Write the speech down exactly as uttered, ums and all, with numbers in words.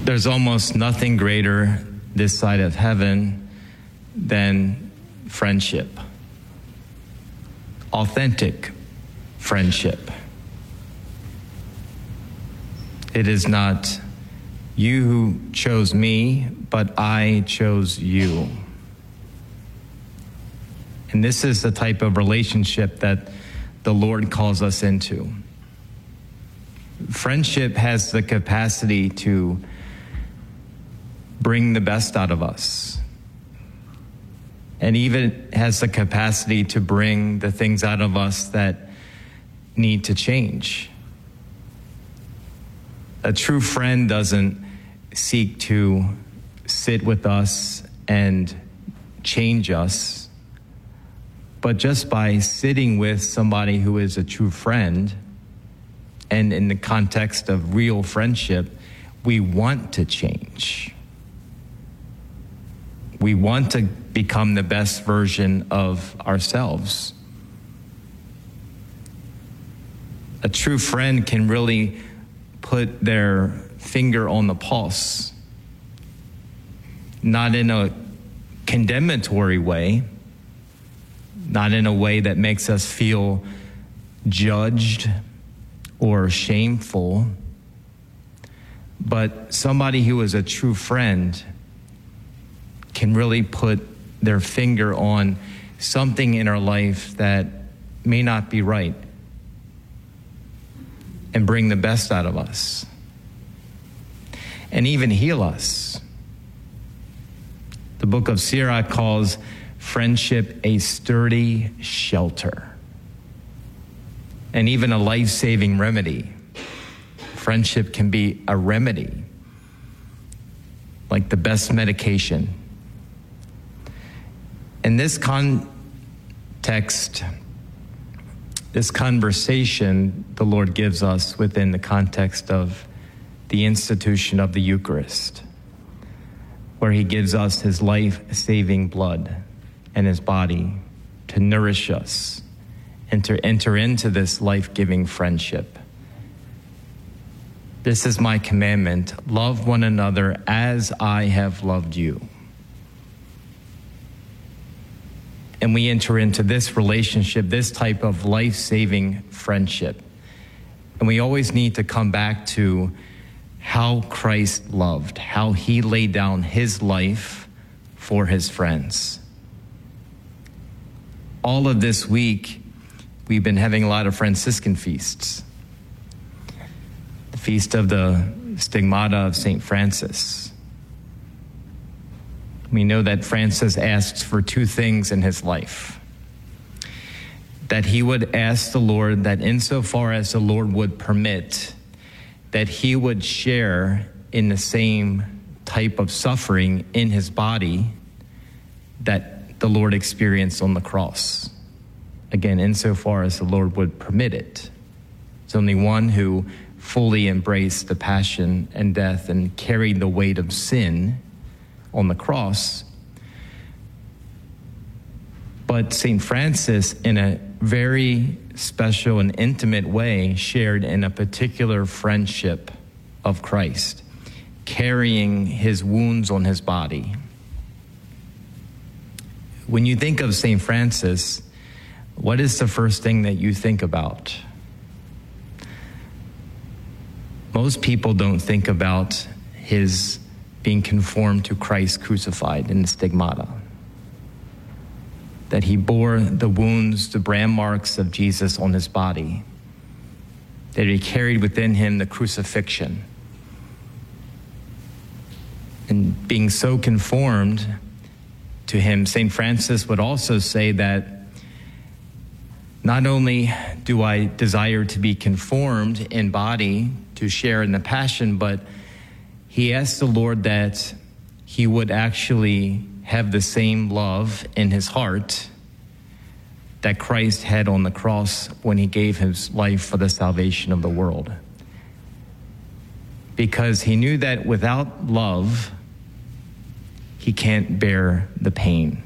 There's almost nothing greater this side of heaven than friendship, authentic friendship. It is not you who chose me, but I chose you. And this is the type of relationship that the Lord calls us into. Friendship has the capacity to bring the best out of us, and even has the capacity to bring the things out of us that need to change. A true friend doesn't seek to sit with us and change us, but just by sitting with somebody who is a true friend, and in the context of real friendship, we want to change. We want to become the best version of ourselves. A true friend can really put their finger on the pulse, not in a condemnatory way, not in a way that makes us feel judged or shameful, but somebody who is a true friend can really put their finger on something in our life that may not be right and bring the best out of us and even heal us. The book of Sirach calls friendship a sturdy shelter and even a life-saving remedy. Friendship can be a remedy, like the best medication. In this context, this conversation the Lord gives us within the context of the institution of the Eucharist, where he gives us his life-saving blood and his body to nourish us and to enter into this life-giving friendship. This is my commandment: love one another as I have loved you. And we enter into this relationship, this type of life-saving friendship. And we always need to come back to how Christ loved, how he laid down his life for his friends. All of this week, we've been having a lot of Franciscan feasts. The feast of the Stigmata of Saint Francis. We know that Francis asks for two things in his life. That he would ask the Lord that insofar as the Lord would permit, that he would share in the same type of suffering in his body that the Lord experienced on the cross. Again, insofar as the Lord would permit it. There's only one who fully embraced the passion and death and carried the weight of sin on the cross. But Saint Francis, in a very special and intimate way, shared in a particular friendship of Christ, carrying his wounds on his body. When you think of Saint Francis, what is the first thing that you think about? Most people don't think about his being conformed to Christ crucified in the stigmata. That he bore the wounds, the brand marks of Jesus on his body. That he carried within him the crucifixion. And being so conformed to him, Saint Francis would also say that not only do I desire to be conformed in body to share in the passion, but he asked the Lord that he would actually have the same love in his heart that Christ had on the cross when he gave his life for the salvation of the world. Because he knew that without love, he can't bear the pain.